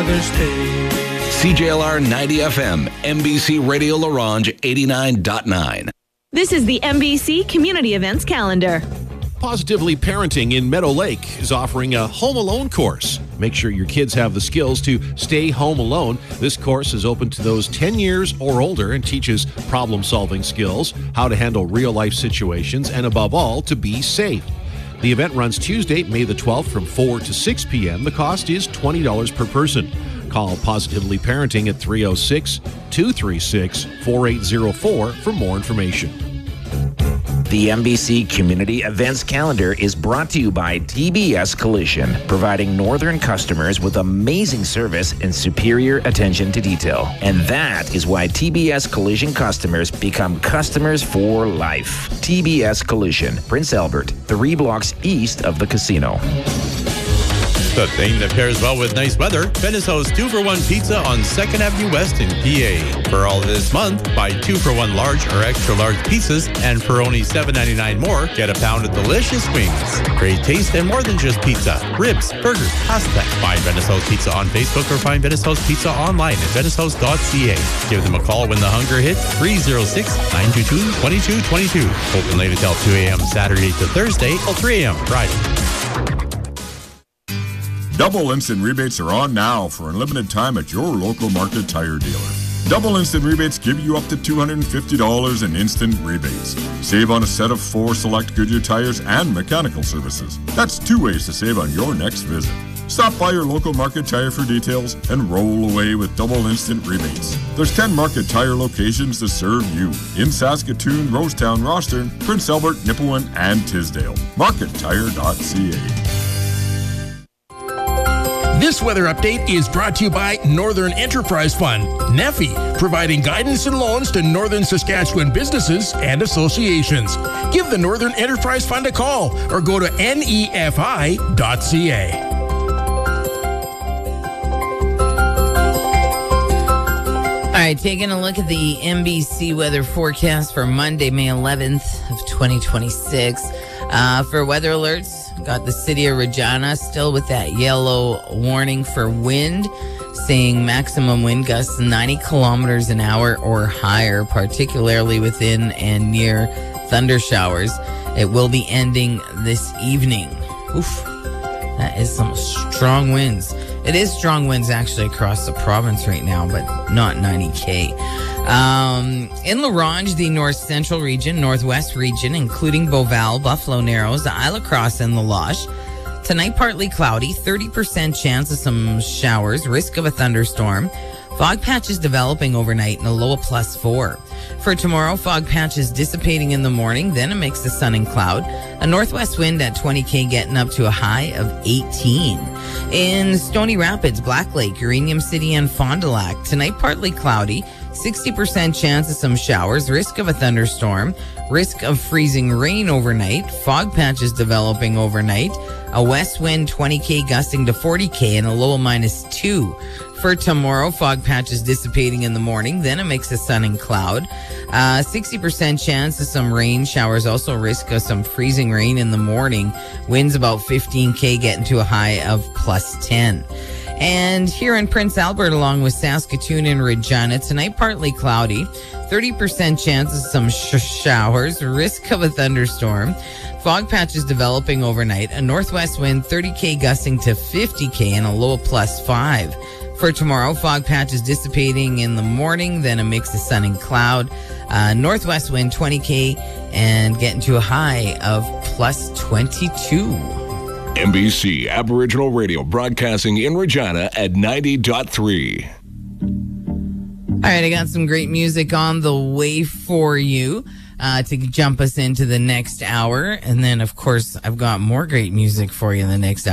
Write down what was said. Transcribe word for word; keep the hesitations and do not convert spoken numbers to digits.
Mother's Day. C J L R ninety F M, N B C Radio Larange eighty-nine point nine. This is the N B C Community Events Calendar. Positively Parenting in Meadow Lake is offering a home alone course. Make sure your kids have the skills to stay home alone. This course is open to those ten years or older and teaches problem-solving skills, how to handle real-life situations, and above all, to be safe. The event runs Tuesday, May the twelfth from four to six p.m. The cost is twenty dollars per person. Call Positively Parenting at three oh six, two three six, four eight oh four for more information. The N B C Community Events Calendar is brought to you by T B S Collision, providing northern customers with amazing service and superior attention to detail. And that is why T B S Collision customers become customers for life. T B S Collision, Prince Albert, three blocks east of the casino. The thing that pairs well with nice weather, Venice House two for one pizza on second Avenue West in P A. For all this month, buy two for one large or extra large pizzas, and for only seven ninety-nine more, get a pound of delicious wings. Great taste and more than just pizza. Ribs, burgers, pasta. Find Venice House Pizza on Facebook or find Venice House Pizza online at venice house dot c a. Give them a call when the hunger hits, three oh six, nine two two, two two two two. Open late until two a.m. Saturday to Thursday till three a.m. Friday. Double instant rebates are on now for a limited time at your local Market Tire dealer. Double instant rebates give you up to two hundred fifty dollars in instant rebates. Save on a set of four select Goodyear tires and mechanical services. That's two ways to save on your next visit. Stop by your local Market Tire for details and roll away with double instant rebates. There's ten Market Tire locations to serve you in Saskatoon, Rosetown, Rostern, Prince Albert, Nipawin, and Tisdale. market tire dot c a. This weather update is brought to you by Northern Enterprise Fund, N E F I, providing guidance and loans to Northern Saskatchewan businesses and associations. Give the Northern Enterprise Fund a call or go to N E F I dot c a. All right, taking a look at the N B C weather forecast for Monday, May eleventh of twenty twenty-six. Uh, for weather alerts, got the city of Regina still with that yellow warning for wind, saying maximum wind gusts ninety kilometers an hour or higher, particularly within and near thunder showers. It will be ending this evening. Oof, that is some strong winds. It is strong winds actually across the province right now, but not ninety K. Um, in La Ronge, the north central region, northwest region, including Beauval, Buffalo Narrows, Isle Cross, and La Loche. Tonight, partly cloudy, thirty percent chance of some showers, risk of a thunderstorm. Fog patches developing overnight and a low of plus four. For tomorrow, fog patches dissipating in the morning, then a mix of sun and cloud. A northwest wind at twenty K getting up to a high of eighteen. In Stony Rapids, Black Lake, Uranium City, and Fond du Lac, tonight partly cloudy, sixty percent chance of some showers, risk of a thunderstorm, risk of freezing rain overnight, fog patches developing overnight, a west wind twenty K gusting to forty K and a low of minus two. For tomorrow, fog patches dissipating in the morning, then a mix of sun and cloud. Uh, sixty percent chance of some rain showers, also risk of some freezing rain in the morning. Winds about fifteen K getting to a high of plus ten. And here in Prince Albert, along with Saskatoon and Regina, tonight partly cloudy, thirty percent chance of some sh- showers, risk of a thunderstorm. Fog patches developing overnight, a northwest wind thirty K gusting to fifty K and a low of plus five. For tomorrow, fog patches dissipating in the morning, then a mix of sun and cloud. Uh, northwest wind twenty K and getting to a high of plus twenty-two. N B C Aboriginal Radio broadcasting in Regina at ninety point three. All right, I got some great music on the way for you uh, to jump us into the next hour. And then, of course, I've got more great music for you in the next hour.